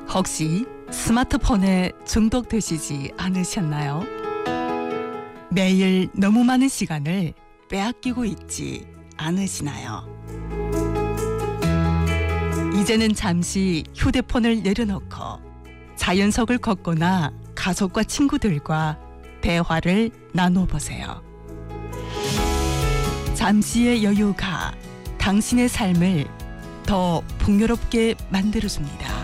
혹시 스마트폰에 중독되시지 않으셨나요? 매일 너무 많은 시간을 빼앗기고 있지 않으시나요? 이제는 잠시 휴대폰을 내려놓고 자연석을 걷거나 가족과 친구들과 대화를 나눠보세요. 잠시의 여유가 당신의 삶을 더 풍요롭게 만들어줍니다.